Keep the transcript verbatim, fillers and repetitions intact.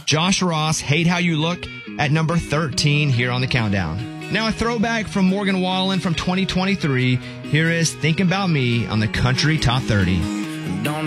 Josh Ross, Hate How You Look, at number thirteen here on the countdown. Now a throwback from Morgan Wallen from twenty twenty-three. Here is Thinking About Me on the Country Top thirty. Don't